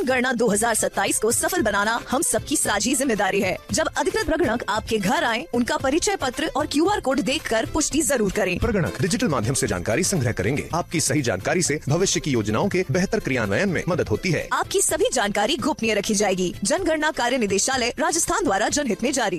जनगणना 2027 को सफल बनाना हम सबकी साझी जिम्मेदारी है। जब अधिकृत प्रगणक आपके घर आए, उनका परिचय पत्र और QR कोड देखकर पुष्टि जरूर करें। प्रगणक डिजिटल माध्यम से जानकारी संग्रह करेंगे। आपकी सही जानकारी से भविष्य की योजनाओं के बेहतर क्रियान्वयन में मदद होती है। आपकी सभी जानकारी गोपनीय रखी जाएगी। जनगणना कार्य निदेशालय राजस्थान द्वारा जनहित में जारी।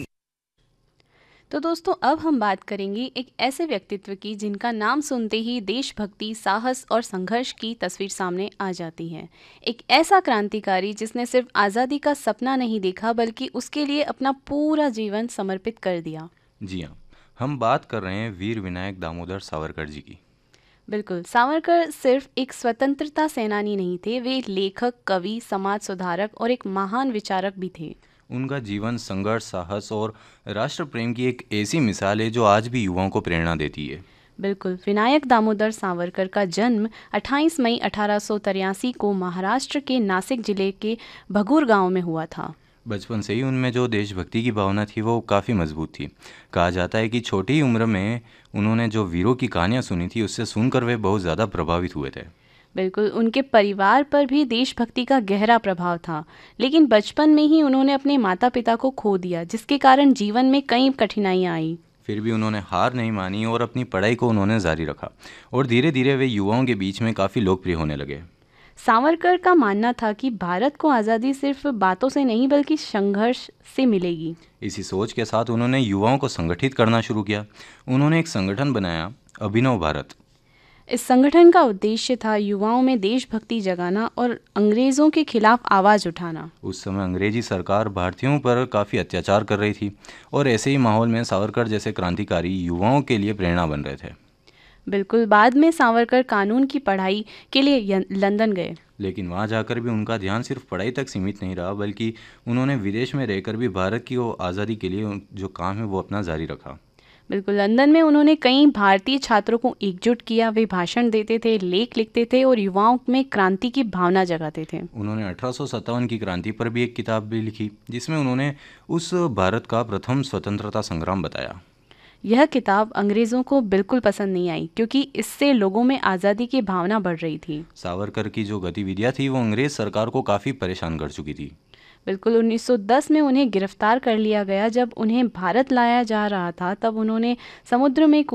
तो दोस्तों, अब हम बात करेंगे एक ऐसे व्यक्तित्व की जिनका नाम सुनते ही देशभक्ति, साहस और संघर्ष की तस्वीर सामने आ जाती है। एक ऐसा क्रांतिकारी जिसने सिर्फ आज़ादी का सपना नहीं देखा बल्कि उसके लिए अपना पूरा जीवन समर्पित कर दिया। जी हाँ, हम बात कर रहे हैं वीर विनायक दामोदर सावरकर जी की। बिल्कुल, सावरकर सिर्फ एक स्वतंत्रता सेनानी नहीं थे, वे लेखक, कवि, समाज सुधारक और एक महान विचारक भी थे। उनका जीवन संघर्ष, साहस और राष्ट्र प्रेम की एक ऐसी मिसाल है जो आज भी युवाओं को प्रेरणा देती है। बिल्कुल, विनायक दामोदर सावरकर का जन्म 28 मई 1883 को महाराष्ट्र के नासिक जिले के भगूर गांव में हुआ था। बचपन से ही उनमें जो देशभक्ति की भावना थी वो काफ़ी मजबूत थी। कहा जाता है कि छोटी ही उम्र में उन्होंने जो वीरों की कहानियाँ सुनी थी उससे सुनकर वे बहुत ज़्यादा प्रभावित हुए थे। बिल्कुल, उनके परिवार पर भी देशभक्ति का गहरा प्रभाव था, लेकिन बचपन में ही उन्होंने अपने माता पिता को खो दिया, जिसके कारण जीवन में कई कठिनाइयाँ आई। फिर भी उन्होंने हार नहीं मानी और अपनी पढ़ाई को उन्होंने जारी रखा और धीरे धीरे वे युवाओं के बीच में काफ़ी लोकप्रिय होने लगे। सावरकर का मानना था कि भारत को आज़ादी सिर्फ बातों से नहीं बल्कि संघर्ष से मिलेगी। इसी सोच के साथ उन्होंने युवाओं को संगठित करना शुरू किया। उन्होंने एक संगठन बनाया, अभिनव भारत। इस संगठन का उद्देश्य था युवाओं में देशभक्ति जगाना और अंग्रेज़ों के खिलाफ आवाज़ उठाना। उस समय अंग्रेजी सरकार भारतीयों पर काफ़ी अत्याचार कर रही थी और ऐसे ही माहौल में सावरकर जैसे क्रांतिकारी युवाओं के लिए प्रेरणा बन रहे थे। बिल्कुल, बाद में सावरकर कानून की पढ़ाई के लिए लंदन गए, लेकिन वहाँ जाकर भी उनका ध्यान सिर्फ पढ़ाई तक सीमित नहीं रहा, बल्कि उन्होंने विदेश में रहकर भी भारत की वो आज़ादी के लिए जो काम है वो अपना जारी रखा। बिल्कुल, लंदन में उन्होंने कई भारतीय छात्रों को एकजुट किया। वे भाषण देते थे, लेख लिखते थे और युवाओं में क्रांति की भावना जगाते थे। उन्होंने 1857 की क्रांति पर भी एक किताब भी लिखी, जिसमें उन्होंने उस भारत का प्रथम स्वतंत्रता संग्राम बताया। यह किताब अंग्रेज़ों को बिल्कुल पसंद नहीं आई, क्योंकि इससे लोगों में आज़ादी की भावना बढ़ रही थी। सावरकर की जो गतिविधियाँ थी वो अंग्रेज सरकार को काफ़ी परेशान कर चुकी थी। बिल्कुल, 1910 में उन्हें गिरफ्तार कर लिया गया। जब उन्हें भारत लाया जा रहा था तब उन्होंने समुद्र में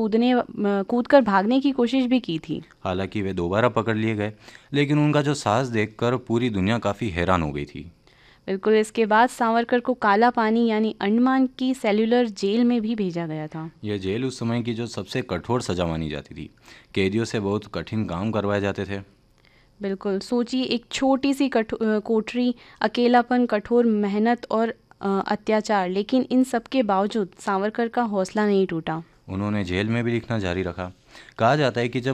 कूदकर भागने की कोशिश भी की थी। हालांकि वे दोबारा पकड़ लिए गए, लेकिन उनका जो साहस देखकर पूरी दुनिया काफ़ी हैरान हो गई थी। बिल्कुल, इसके बाद सावरकर को काला पानी यानी अंडमान की सेल्युलर जेल में भी भेजा गया था। यह जेल उस समय की जो सबसे कठोर सज़ा मानी जाती थी। कैदियों से बहुत कठिन काम करवाए जाते थे। बिल्कुल, सोचिए, एक छोटी सी कोठरी, अकेलापन, कठोर मेहनत और अत्याचार, लेकिन इन सब के बावजूद सावरकर का हौसला नहीं टूटा। उन्होंने जेल में भी लिखना जारी रखा। कहा जाता है कि जब